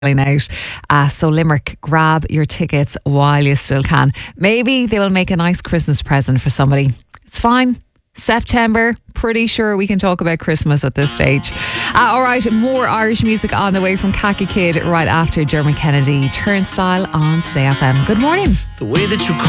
out. So Limerick, grab your tickets while you still can. Maybe they will make a nice Christmas present for somebody. It's fine. September, pretty sure we can talk about Christmas at this stage. All right, more Irish music on the way from Khaki Kid right after Dermot Kennedy. Turnstile on Today FM. Good morning. The way that you